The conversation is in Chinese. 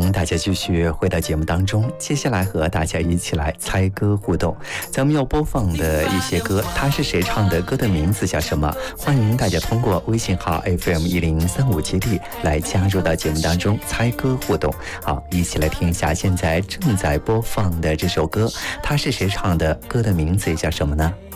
迎大家继续回到节目当中，接下来和大家一起来猜歌互动。咱们要播放的一些歌，它是谁唱的，歌的名字叫什么？欢迎大家通过微信号 FM10357D 来加入到节目当中猜歌互动。好，一起来听一下现在正在播放的这首歌，它是谁唱的，歌的名字叫什么呢？